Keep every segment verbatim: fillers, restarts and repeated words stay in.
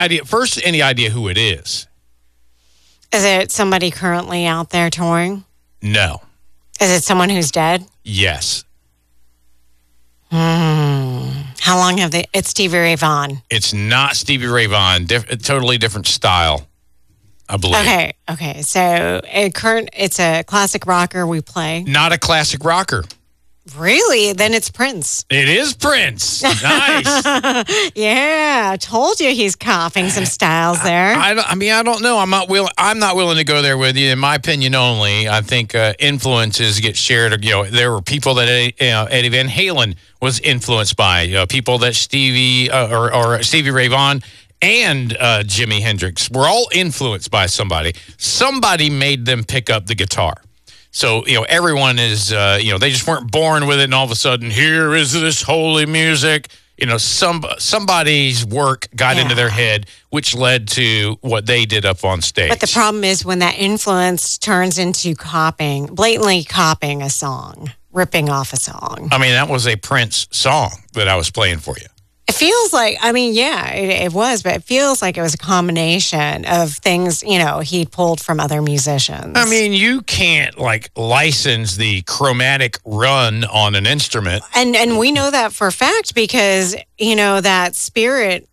idea, first, any idea who it is? Is it somebody currently out there touring? No. Is it someone who's dead? Yes. Hmm. How long have they? It's Stevie Ray Vaughan. It's not Stevie Ray Vaughan. Diff- a totally different style, I believe. Okay. Okay. So a current, it's a classic rocker we play. Not a classic rocker. Really? Then it's Prince. It is Prince. Nice. Yeah, I told you he's copying some styles there. I, I, I mean, I don't know. I'm not willing. I'm not willing to go there with you. In my opinion, only I think uh, influences get shared. You know, there were people that uh, you know, Eddie Van Halen was influenced by. You know, people that Stevie uh, or, or Stevie Ray Vaughan and uh, Jimi Hendrix were all influenced by somebody. Somebody made them pick up the guitar. So, you know, everyone is, uh, you know, they just weren't born with it, and all of a sudden, here is this holy music. You know, some somebody's work got yeah. into their head, which led to what they did up on stage. But the problem is when that influence turns into copying, blatantly copying a song, ripping off a song. I mean, that was a Prince song that I was playing for you. It feels like, I mean, yeah, it, it was, but it feels like it was a combination of things, you know, he pulled from other musicians. I mean, you can't, like, license the chromatic run on an instrument. And and we know that for a fact because, you know, that Spirit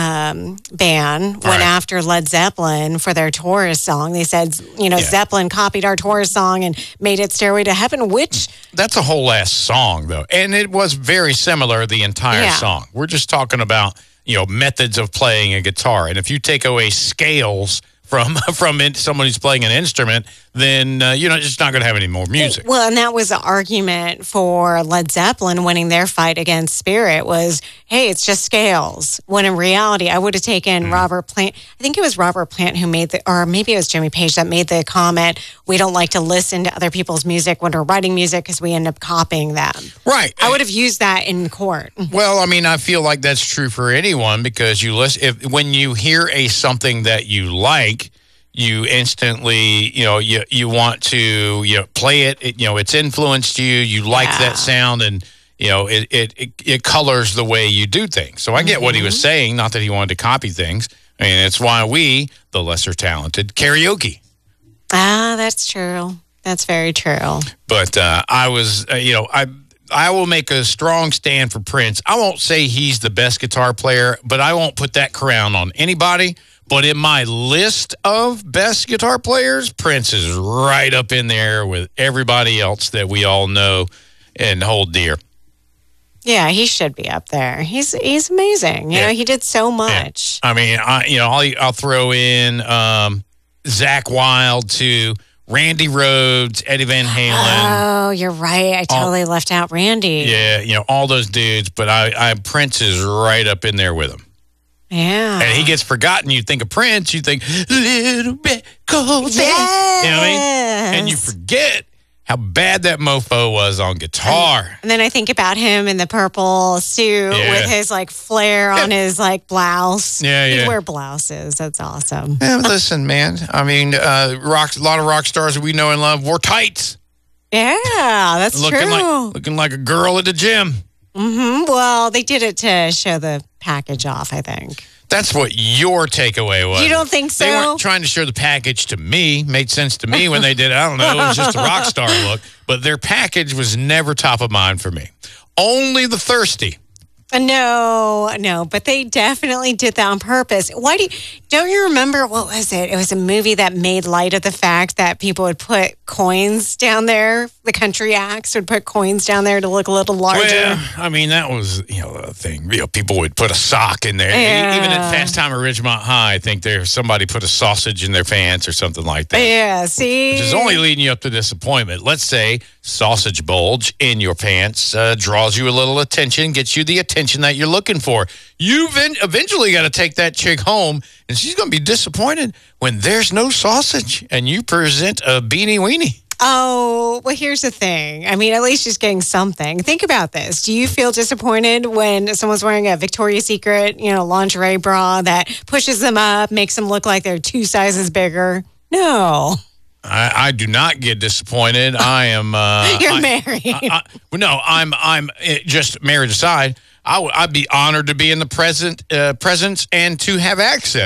um, band went right. after Led Zeppelin for their Taurus song. They said, you know, yeah. Zeppelin copied our Taurus song and made it Stairway to Heaven, which... That's a whole ass song, though. And it was very similar, the entire yeah. song. We're just talking about, you know, methods of playing a guitar. And if you take away scales from from it, someone who's playing an instrument, then uh, you're not, just not going to have any more music. Well, and that was the argument for Led Zeppelin winning their fight against Spirit was, hey, it's just scales. When in reality, I would have taken mm. Robert Plant. I think it was Robert Plant who made the, or maybe it was Jimmy Page that made the comment, we don't like to listen to other people's music when we're writing music because we end up copying them. Right. I would have used that in court. Well, I mean, I feel like that's true for anyone because you listen, if when you hear a something that you like, you instantly, you know, you you want to, you know, play it, it you know, it's influenced you, you like yeah. that sound, and, you know, it, it, it, it colors the way you do things. So I get mm-hmm. what he was saying, not that he wanted to copy things. I mean, it's why we, the lesser talented, karaoke. Ah, that's true. That's very true. But uh, I was, uh, you know, I I will make a strong stand for Prince. I won't say he's the best guitar player, but I won't put that crown on anybody. But in my list of best guitar players, Prince is right up in there with everybody else that we all know and hold dear. Yeah, he should be up there. He's he's amazing. You yeah. know, he did so much. Yeah. I mean, I you know, I'll, I'll throw in um, Zakk Wylde to Randy Rhoads, Eddie Van Halen. Oh, you're right. I totally all, left out Randy. Yeah, you know, all those dudes. But I, I Prince is right up in there with them. Yeah. And he gets forgotten. You think of Prince, you think, little bit cold. Yes. You know what I mean? And you forget how bad that mofo was on guitar. And, and then I think about him in the purple suit yeah. with his, like, flare on yeah. his, like, blouse. Yeah, yeah. He'd wear blouses. That's awesome. Yeah, listen, man. I mean, uh, rock, a lot of rock stars that we know and love wore tights. Yeah, that's looking true. Like, looking like a girl at the gym. Mm-hmm. Well, they did it to show the package off, I think. That's what your takeaway was. You don't think so? They weren't trying to show the package to me. Made sense to me when they did it. I don't know. It was just a rock star look. But their package was never top of mind for me. Only the thirsty. No, no, but they definitely did that on purpose. Why do you, don't you remember, what was it? It was a movie that made light of the fact that people would put coins down there. The country acts would put coins down there to look a little larger. Well, I mean, that was, you know, a thing. You know, people would put a sock in there. Yeah. Even at Fast Time at Ridgemont High, I think there somebody put a sausage in their pants or something like that. Yeah, see? Which is only leading you up to disappointment. Let's say sausage bulge in your pants uh, draws you a little attention, gets you the attention that you're looking for. You've eventually got to take that chick home, and she's going to be disappointed when there's no sausage and you present a beanie weenie. Oh, well, here's the thing. I mean, at least she's getting something. Think about this. Do you feel disappointed when someone's wearing a Victoria's Secret, you know, lingerie bra that pushes them up, makes them look like they're two sizes bigger? No. I, I do not get disappointed. I am. Uh, You're I, married. I, I, no, I'm. I'm just marriage aside. I w- I'd be honored to be in the present uh, presence and to have access.